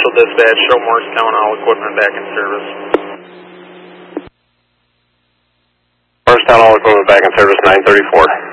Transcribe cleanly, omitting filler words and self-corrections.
Marshall Dispatch, show Morristown all equipment back in service. Morristown all equipment back in service, 934.